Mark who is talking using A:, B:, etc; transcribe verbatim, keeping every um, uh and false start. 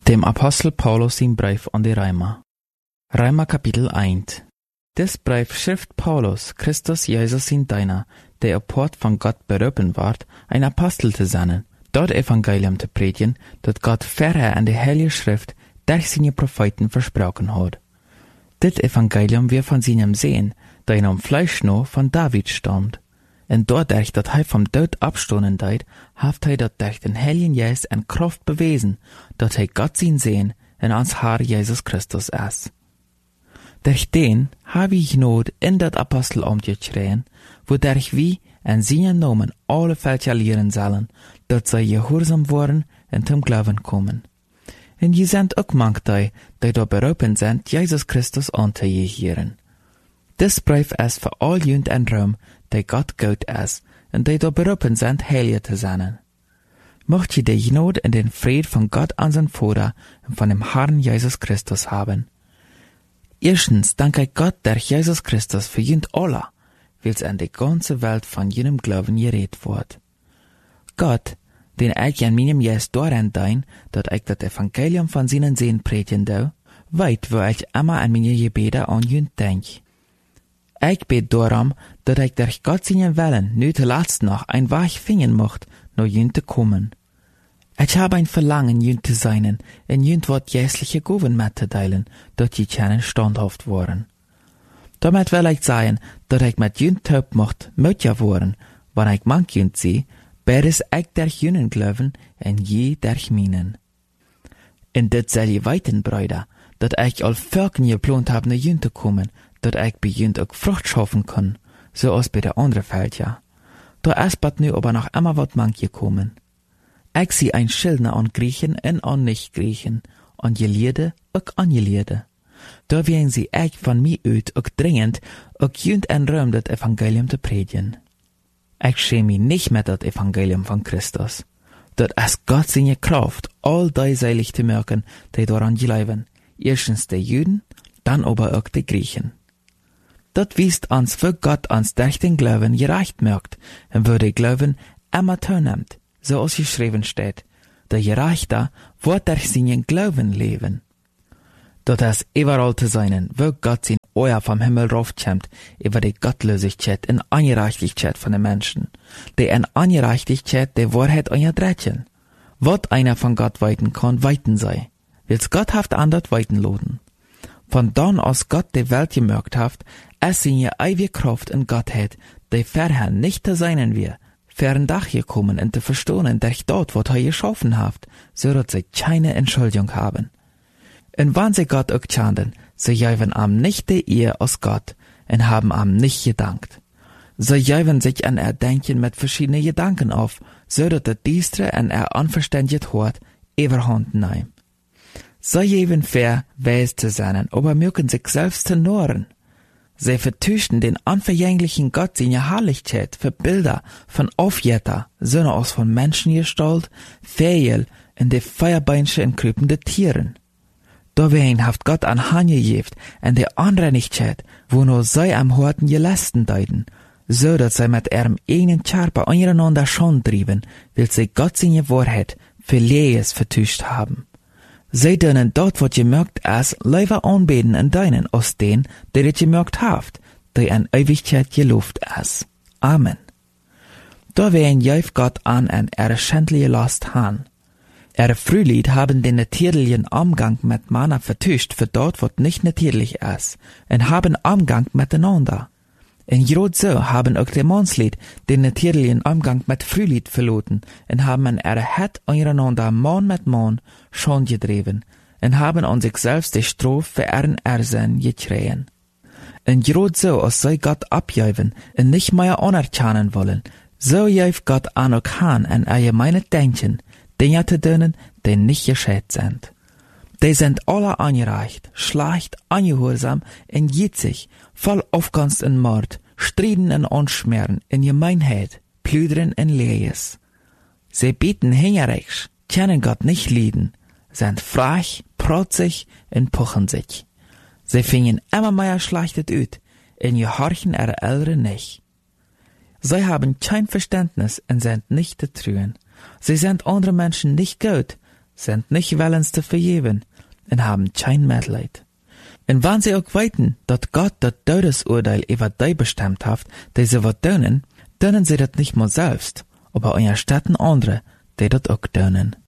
A: Dem Apostel Paulus im Brief an die Römer. Römer Kapitel eins. Des Brief schrift Paulus, Christus Jesus in deiner, der apart von Gott berufen ward, ein Apostel zu sein, dort Evangelium zu predigen, dat Gott vorher an die Heilige Schrift durch seine Propheten versprochen hat. Dit Evangelium wir von seinem Sehen, der in am Fleisch noch von David stammt. Und dadurch, dat hij vom Tod abstoßen deed, haft hij dat durch den Heiligen Geist en Kraft bewiesen, dat hij Gott zien Sehen in ons Herr Jesus Christus ist. Durch den habe ich Not in dat Apostelamt geschrien, wodurch wir in seinen Namen alle Völker lehren sollen, dat sie gehorsam worden und zum Glauben kommen. Und je sind auch manche, die da berufen sind, Jesus Christus anzugehören. Dis Brief ist für all jünd en Rom, die Gott gut ist, und die da berufen sind, heilig zu sein. Mocht je die Gnade und den Fried von Gott unseren Vater und von dem Herrn Jesus Christus haben. Erstens danke ich Gott durch Jesus Christus für jünd alle, weil's an die ganze Welt von jenem Glauben geredet wird. Gott, den ich an meinem Geist daran dein, dat ich das Evangelium von seinen Sehen predigen do, weit, wo ich immer an meine Gebete an jünd denk. Ich bet darum, dat ich durch Gott seinen Willen nu zuletzt noch ein Weg finden mocht, nur jünd zu kommen. Ich habe ein Verlangen, jünd zu sein, in jünd wat jässliche Gaben mitzuteilen, dat die kennen standhaft waren. Damit will ich sagen, dat ich mit jünd taub mocht, mötja worden, wann ich manch jünd sie, beides ich durch jünden glauben, en je durch meinen. In dit soll je weiten, Brüder, dat ich all Völken geplant hab, nach jünd zu kommen, dat ich bei jünd auch Frucht schaffen kann, so als bei der andere Völker. Da ist bat nu aber noch immer wat manch gekommen. Ich sie ein Schildner an Griechen und an Nicht-Griechen, an Gelehrte und an Gelehrte. Da werden sie ich von mir uit auch dringend, auch jünd en Rom das Evangelium zu predigen. Ich schäme mich nicht mit das Evangelium von Christus. Dat ist Gott seine Kraft, all die seilig zu merken, die daran glauben. Erstens die Juden, dann aber auch die Griechen. Dat wiest uns, für Gott uns durch den Glauben gerecht merkt, und wo der Glauben immer teilnimmt, so als geschrieben steht, der Gerechte wird durch seinen Glauben leben. Dat ist überall zu sein, wo Gott sein Euer vom Himmel raufkommt, über die Gottlosigkeit und Ungerechtigkeit von den Menschen, die in Ungerechtigkeit die Wahrheit unterdrücken. Wat einer von Gott weiten kann, weiten sei, weil's Gott haft andert weiten loden. Von dann aus Gott die Welt gemerkt haft, es seine ewige Kraft in Gottheit, die vorher nicht zu sein wir, fern Dach gekommen und zu verstehen durch dort, was er geschaffen haft, so dass sie keine Entschuldigung haben. Und wann sie Gott auch schanden, sie geben am nicht die Ehe aus Gott und haben am nicht gedankt. Sie geben sich an Erdenken mit verschiedenen Gedanken auf, so dass der Diestre an er unverständigt hört, überhand nehmen. Sie geben fair, weis zu sein, aber mögen sich selbst zu norren. Sie vertüchten den unvergänglichen Gott seine Herrlichkeit für Bilder von Aufjetter, sondern aus von Menschengestalt, Fähel und die Feuerbeinsche und krüpende Tieren. Dawein haft Gott an Hand gegeben, und die Unreinigkeit, wo nur sie am Horten gelästen deuten, so dass sie mit ihrem eigenen Körper untereinander schon trieben, weil sie Gott seine Wahrheit für Lehes vertuscht haben. Sie dürfen dort, was gemerkt ist, lieber anbeten in deinen, aus den, die das gemerkt haft, die in Ewigkeit gelobt ist. Amen. Da werden jäuf Gott an en ihre schändliche Last han. Ihre Frühlied haben den natürlichen Umgang mit Manna vertuscht für dort, was nicht natürlich ist, und haben Umgang miteinander. In Jod so haben auch die Mannslied den natürlichen Umgang mit Frühlied verloren und haben in ihre Het untereinander Mann mit Mann schon gedreven und haben an sich selbst die Strafe für ihren Irrsinn gekriegt. In Jod so, als sei Gott abjäuven und nicht mehr anerkennen wollen, so jäuft Gott an auch han in ihr meine Denken, Dinge zu tun, die nicht gescheit sind. Die sind alle angereicht, schlecht, ungehorsam und jitzig, voll Aufgunst und Mord, Striden und Unschmerzen in Gemeinheit, Plüdern und Lehes. Sie bieten hingerichs, können Gott nicht lieben, sind frech, protzig und puchen sich. Sie fingen immer mehr schlechtet ut, und gehorchen ihre Eltern nicht. Sie haben kein Verständnis und sind nicht zu trühen. Sie sind andere Menschen nicht gut, sind nicht willens zu vergeben und haben kein Mitleid. Und wenn sie auch weiten, dass Gott das Todesurteil über die bestimmt hat, die sie wat tun, tun sie das nicht mal selbst, aber unterstützen andere, die das auch tun.